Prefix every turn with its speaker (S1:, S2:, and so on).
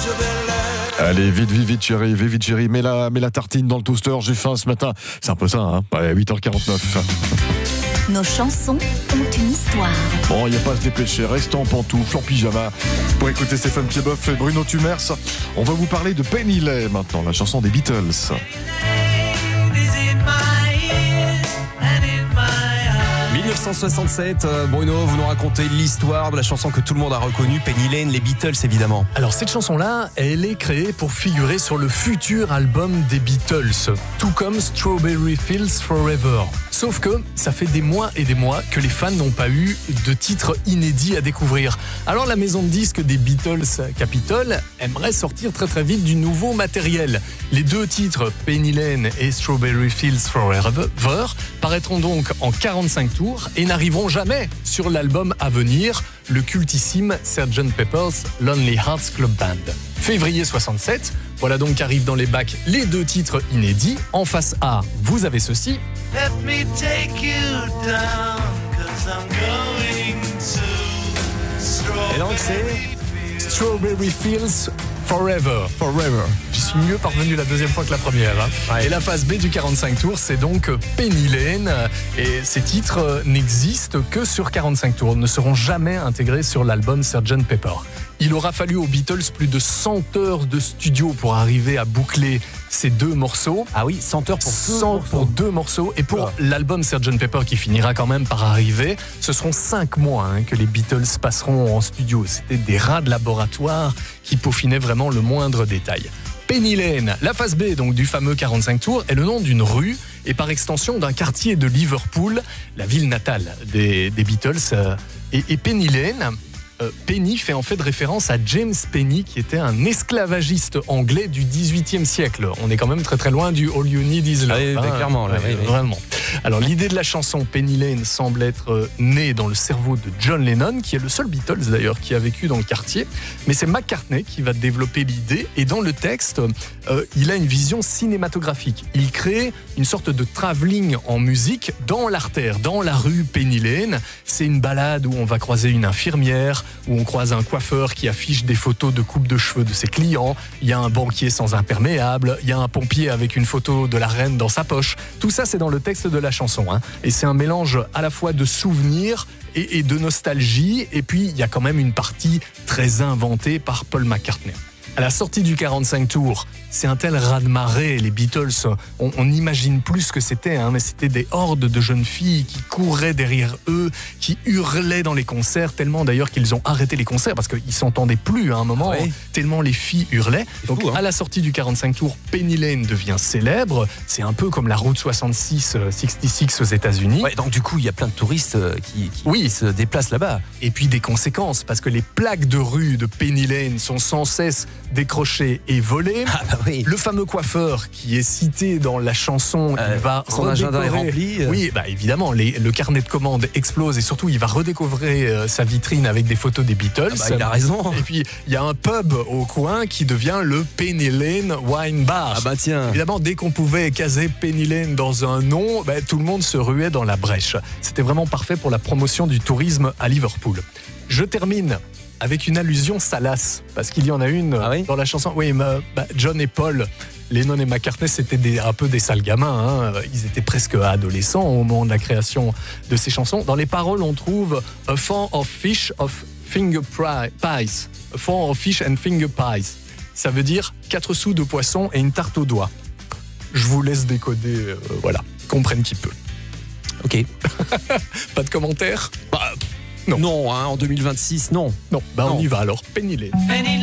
S1: Allez, vite chérie, mets la tartine dans le toaster, j'ai faim ce matin. C'est un peu ça, hein, ouais, 8h49.
S2: Nos chansons ont une histoire.
S1: Bon, il n'y a pas à se dépêcher, restez en pantoufles, en pyjama. Pour écouter Stéphane Pieboff et Bruno Tumers, on va vous parler de Penny Lane maintenant, la chanson des Beatles.
S3: 1967, Bruno, vous nous racontez l'histoire de la chanson que tout le monde a reconnue, Penny Lane, les Beatles évidemment.
S4: Alors cette chanson-là, elle est créée pour figurer sur le futur album des Beatles, tout comme Strawberry Fields Forever. Sauf que ça fait des mois et des mois que les fans n'ont pas eu de titre inédit à découvrir. Alors la maison de disques des Beatles, Capitol, aimerait sortir très vite du nouveau matériel. Les deux titres, Penny Lane et Strawberry Fields Forever, paraîtront donc en 45 tours et n'arriveront jamais sur l'album à venir, le cultissime Sgt. Pepper's Lonely Hearts Club Band. Février 67, voilà donc qu'arrivent dans les bacs les deux titres inédits. En face A, vous avez ceci.
S5: Let me take you down, 'cause I'm going to
S4: Et donc c'est Strawberry Fields Forever. J'y suis mieux parvenu la deuxième fois que la première. Hein. Et la phase B du 45 tours, c'est donc Penny Lane. Et ces titres n'existent que sur 45 tours, ne seront jamais intégrés sur l'album Sgt. Pepper. Il aura fallu aux Beatles plus de 100 heures de studio pour arriver à boucler ces deux morceaux.
S3: Ah oui, 100 heures
S4: pour deux morceaux. Et pour l'album Sgt. Pepper qui finira quand même par arriver, ce seront 5 mois que les Beatles passeront en studio. C'était des rats de laboratoire qui peaufinaient vraiment le moindre détail. Penny Lane, la phase B donc du fameux 45 tours, est le nom d'une rue et par extension d'un quartier de Liverpool, la ville natale des Beatles. Et Penny Lane... Penny fait en fait référence à James Penny, qui était un esclavagiste anglais du XVIIIe siècle. On est quand même très loin du All You Need Is Love.
S3: Ah oui, clairement. Là, oui.
S4: Vraiment. Alors l'idée de la chanson Penny Lane semble être née dans le cerveau de John Lennon, qui est le seul Beatles d'ailleurs qui a vécu dans le quartier. Mais c'est McCartney qui va développer l'idée. Et dans le texte, il a une vision cinématographique. Il crée une sorte de travelling en musique dans l'artère, dans la rue Penny Lane. C'est une balade où on va croiser une infirmière, où on croise un coiffeur qui affiche des photos de coupe de cheveux de ses clients, il y a un banquier sans imperméable, il y a un pompier avec une photo de la reine dans sa poche. Tout ça, c'est dans le texte de la chanson. Et c'est un mélange à la fois de souvenirs et de nostalgie. Et puis, il y a quand même une partie très inventée par Paul McCartney. À la sortie du 45 tours, c'est un tel raz-de-marée, les Beatles, on n'imagine plus ce que c'était, mais c'était des hordes de jeunes filles qui couraient derrière eux, qui hurlaient dans les concerts, tellement d'ailleurs qu'ils ont arrêté les concerts, parce qu'ils s'entendaient plus à un moment, tellement les filles hurlaient. Donc à la sortie du 45 tours, Penny Lane devient célèbre, c'est un peu comme la route 66 aux États-Unis.
S3: Ouais, donc du coup, il y a plein de touristes qui se déplacent là-bas.
S4: Et puis des conséquences, parce que les plaques de rue de Penny Lane sont sans cesse décrochées et volées.
S3: Ah bah oui.
S4: Le fameux coiffeur qui est cité dans la chanson, il va
S3: son agenda est rempli.
S4: Oui, bah évidemment, le carnet de commandes explose et surtout il va redécouvrir sa vitrine avec des photos des Beatles.
S3: Ah bah, il a raison.
S4: Et puis il y a un pub au coin qui devient le Penny Lane Wine Bar.
S3: Ah bah tiens.
S4: Évidemment, dès qu'on pouvait caser Penny Lane dans un nom, tout le monde se ruait dans la brèche. C'était vraiment parfait pour la promotion du tourisme à Liverpool. Je termine avec une allusion salace, parce qu'il y en a une dans la chanson. Oui, John et Paul, Lennon et McCartney, c'était un peu des sales gamins. Ils étaient presque adolescents au moment de la création de ces chansons. Dans les paroles, on trouve « A fan of fish of finger pies ». « A fan of fish and finger pies ». Ça veut dire 4 sous de poisson et une tarte aux doigts. Je vous laisse décoder, comprenne qui peut.
S3: Ok.
S4: Pas de commentaires ?
S3: Non, en 2026, non.
S4: Non, on y va alors. Penny Lane.